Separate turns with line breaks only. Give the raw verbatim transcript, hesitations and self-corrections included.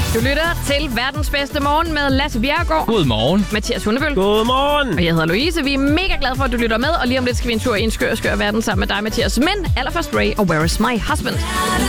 Du lytter til verdens bedste morgen med Lasse Bjerregaard.
Godmorgen.
Mathias Hundebøl.
Godmorgen.
Og jeg hedder Louise. Vi er mega glade for, at du lytter med. Og lige om lidt skal vi en tur i en skør, skør verden sammen med dig, Mathias. Men allerførst Ray og Where is my husband?